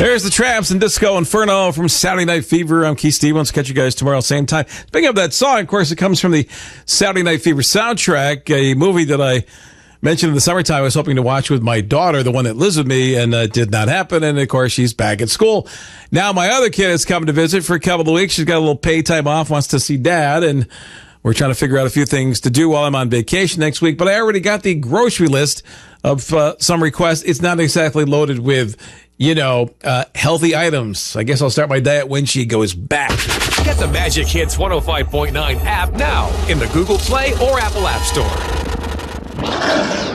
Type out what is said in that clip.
There's the Tramps and Disco Inferno from Saturday Night Fever. I'm Keith Stevens. Catch you guys tomorrow, same time. Speaking of that song, of course, it comes from the Saturday Night Fever soundtrack, a movie that I mentioned in the summertime I was hoping to watch with my daughter, the one that lives with me, and it did not happen. And, of course, she's back at school. Now my other kid has come to visit for a couple of weeks. She's got a little pay time off, wants to see Dad, and we're trying to figure out a few things to do while I'm on vacation next week. But I already got the grocery list of some requests. It's not exactly loaded with, healthy items. I guess I'll start my diet when she goes back. Get the Magic Hits 105.9 app now in the Google Play or Apple App Store.